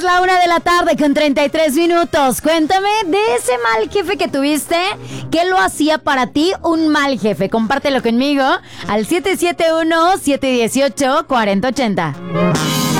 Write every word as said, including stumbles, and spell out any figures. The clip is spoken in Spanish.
la una de la tarde con treinta y tres minutos. Cuéntame de ese mal jefe que tuviste. ¿Qué lo hacía para ti un mal jefe? Compártelo conmigo al siete siete uno, siete uno ocho, cuatro cero ocho cero.